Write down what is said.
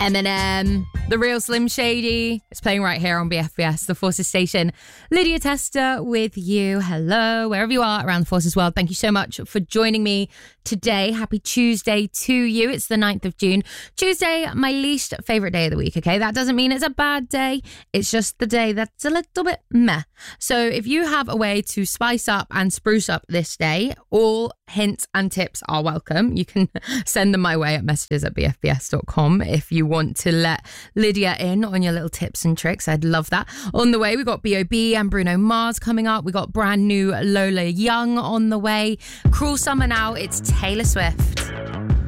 Eminem, The Real Slim Shady. It's playing right here on BFBS, the Forces Station. Lydia Tester with you. Hello, wherever you are around the Forces world. Thank you so much for joining me today. Happy Tuesday to you. It's the 9th of June. Tuesday, my least favourite day of the week, okay? That doesn't mean it's a bad day. It's just the day that's a little bit meh. So if you have a way to spice up and spruce up this day, all hints and tips are welcome. You can send them my way at messages@bfbs.com if you want to let Lydia in on your little tips and tricks. I'd love that. On the way, we got B.O.B. and Bruno Mars coming up. We got brand new Lola Young on the way. Cruel Summer now. It's Taylor Swift.